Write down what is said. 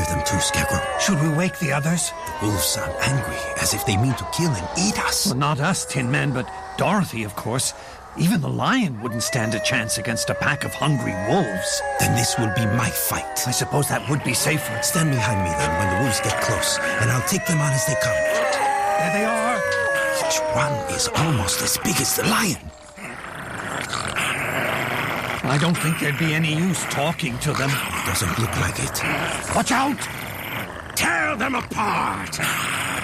them too, Scarecrow. Should we wake the others? The wolves sound angry, as if they mean to kill and eat us. Well, not us, Tin Man, but Dorothy, of course. Even the lion wouldn't stand a chance against a pack of hungry wolves. Then this will be my fight. I suppose that would be safer. Stand behind me then when the wolves get close, and I'll take them on as they come. There they are. Each one is almost as big as the lion. I don't think there'd be any use talking to them. Doesn't look like it. Watch out! Tear them apart!